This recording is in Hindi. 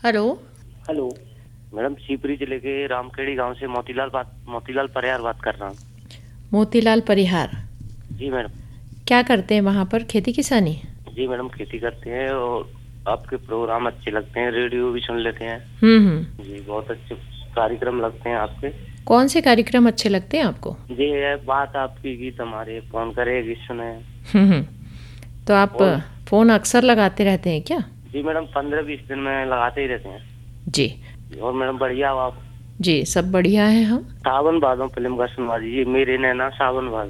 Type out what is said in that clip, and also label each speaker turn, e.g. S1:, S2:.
S1: हेलो।
S2: हेलो मैडम, शिवपुरी जिले के रामखेड़ी गांव से मोतीलाल परिहार बात कर रहा हूँ।
S1: मोतीलाल परिहार।
S2: जी मैडम।
S1: क्या करते हैं वहाँ पर, खेती किसानी?
S2: जी मैडम, खेती करते हैं और आपके प्रोग्राम अच्छे लगते हैं, रेडियो भी सुन लेते हैं। जी, बहुत अच्छे कार्यक्रम लगते हैं आपके।
S1: कौन से कार्यक्रम अच्छे लगते हैं आपको?
S2: जी, ये बात आपकी गीत हमारे फोन करे गीत सुने।
S1: हम्म। तो आप
S2: और
S1: फ़ोन अक्सर लगाते रहते हैं क्या?
S2: जी मैडम, 15-20 दिन में लगाते ही रहते हैं।
S1: जी।
S2: और मैडम बढ़िया हो आप?
S1: जी, सब बढ़िया है हम।
S2: सावन भादों फिल्म का सुनवा दीजिए, मेरे नैना सावन भादों।